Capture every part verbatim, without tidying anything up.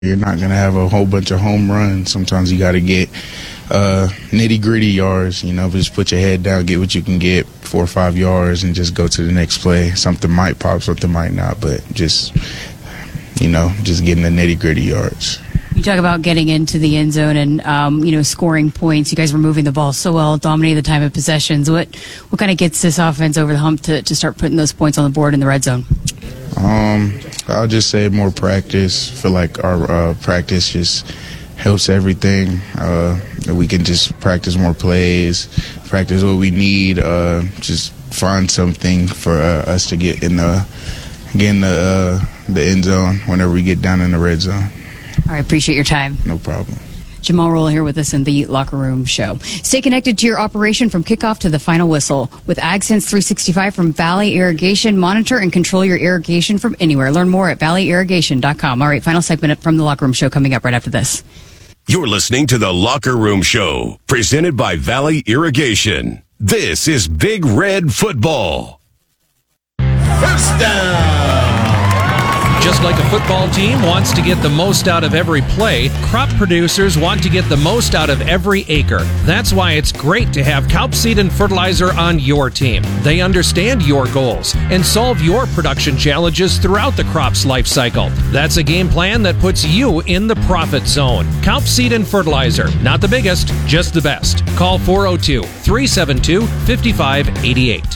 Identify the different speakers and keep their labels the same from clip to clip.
Speaker 1: You're not going to have a whole bunch of home runs. Sometimes you got to get uh, nitty-gritty yards. You know, just put your head down, get what you can get, four or five yards, and just go to the next play. Something might pop, something might not, but just, you know, just getting the nitty-gritty yards.
Speaker 2: You talk about getting into the end zone and, um, you know, scoring points. You guys were moving the ball so well, dominating the time of possessions. What what kind of gets this offense over the hump to, to start putting those points on the board in the red zone?
Speaker 1: Um, I'll just say more practice. I feel like our uh, practice just helps everything. Uh, we can just practice more plays, practice what we need, uh, just find something for uh, us to get in the, get in the, uh, the end zone whenever we get down in the red zone.
Speaker 2: All right, appreciate your time.
Speaker 1: No problem.
Speaker 2: Jamal Rolla here with us in the Locker Room Show. Stay connected to your operation from kickoff to the final whistle. With AgSense three sixty-five from Valley Irrigation, monitor and control your irrigation from anywhere. Learn more at valley irrigation dot com. All right, final segment from the Locker Room Show coming up right after this.
Speaker 3: You're listening to the Locker Room Show, presented by Valley Irrigation. This is Big Red Football.
Speaker 4: First down.
Speaker 5: Just like a football team wants to get the most out of every play, crop producers want to get the most out of every acre. That's why it's great to have Kalp Seed and Fertilizer on your team. They understand your goals and solve your production challenges throughout the crop's life cycle. That's a game plan that puts you in the profit zone. Kalp Seed and Fertilizer, not the biggest, just the best. Call four oh two, three seven two, five five eight eight.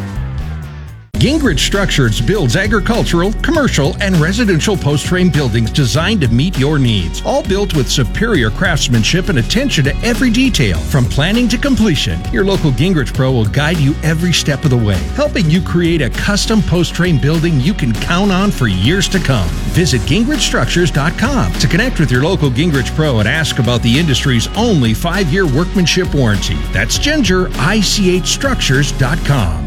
Speaker 6: Gingrich Structures builds agricultural, commercial, and residential post-frame buildings designed to meet your needs. All built with superior craftsmanship and attention to every detail. From planning to completion, your local Gingrich Pro will guide you every step of the way, helping you create a custom post-frame building you can count on for years to come. Visit gingrich structures dot com to connect with your local Gingrich Pro and ask about the industry's only five-year workmanship warranty. That's ginger I C H structures dot com.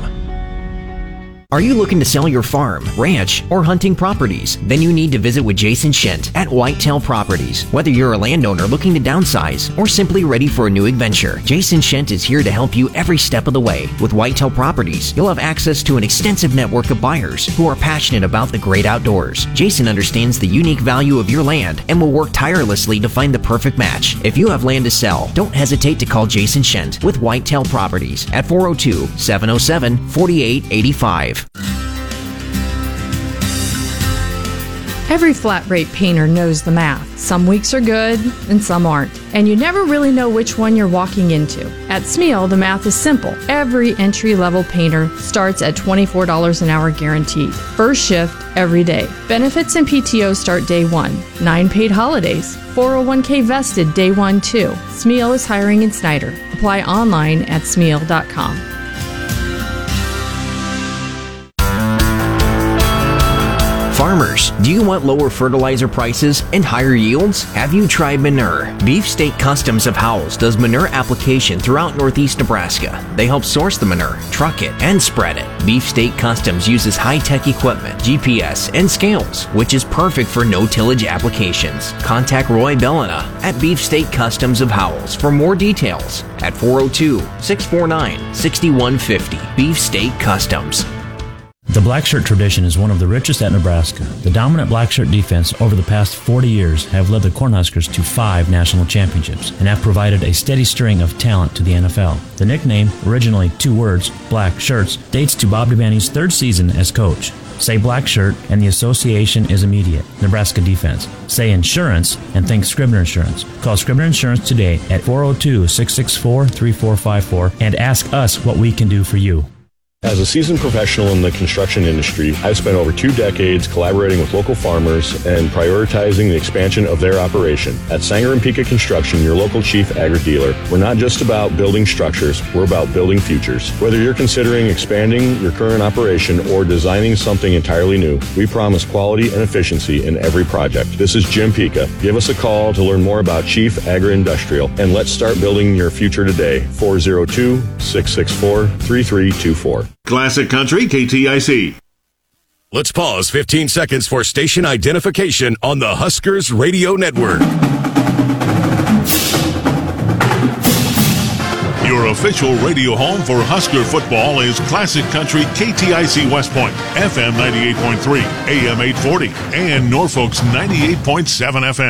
Speaker 7: Are you looking to sell your farm, ranch, or hunting properties? Then you need to visit with Jason Shent at Whitetail Properties. Whether you're a landowner looking to downsize or simply ready for a new adventure, Jason Shent is here to help you every step of the way. With Whitetail Properties, you'll have access to an extensive network of buyers who are passionate about the great outdoors. Jason understands the unique value of your land and will work tirelessly to find the perfect match. If you have land to sell, don't hesitate to call Jason Shent with Whitetail Properties at four oh two, seven oh seven, four eight eight five.
Speaker 8: Every flat rate painter knows the math. Some weeks are good and some aren't. And you never really know which one you're walking into. At Smeal, the math is simple. Every entry-level painter starts at twenty-four dollars an hour guaranteed. First shift, every day. Benefits and P T O start day one. Nine paid holidays. four oh one k vested day one too. Smeal is hiring in Snyder. Apply online at smeal dot com.
Speaker 7: Farmers, do you want lower fertilizer prices and higher yields? Have you tried Manure? Beefsteak Customs of Howells does manure application throughout northeast Nebraska. They help source the manure, truck it, and spread it. Beefsteak Customs uses high-tech equipment, G P S, and scales, which is perfect for no-tillage applications. Contact Roy Bellina at Beefsteak Customs of Howells for more details at four oh two, six four nine, six one five oh. Beefsteak Customs.
Speaker 9: The black shirt tradition is one of the richest at Nebraska. The dominant black shirt defense over the past forty years have led the Cornhuskers to five national championships and have provided a steady string of talent to the N F L. The nickname, originally two words, black shirts, dates to Bob Devaney's third season as coach. Say black shirt and the association is immediate. Nebraska defense. Say insurance and think Scribner Insurance. Call Scribner Insurance today at four oh two, six six four, three four five four and ask us what we can do for you.
Speaker 10: As a seasoned professional in the construction industry, I've spent over two decades collaborating with local farmers and prioritizing the expansion of their operation. At Sanger and Pika Construction, your local chief agri-dealer, we're not just about building structures, we're about building futures. Whether you're considering expanding your current operation or designing something entirely new, we promise quality and efficiency in every project. This is Jim Pika. Give us a call to learn more about Chief Agri-Industrial, and let's start building your future today. four oh two, six six four, three three two four.
Speaker 4: Classic Country K T I C.
Speaker 3: Let's pause fifteen seconds for station identification on the Huskers Radio Network.
Speaker 4: You're Your official radio home for Husker football is Classic Country K T I C West Point, F M ninety-eight point three, A M eight forty, and Norfolk's ninety-eight point seven F M.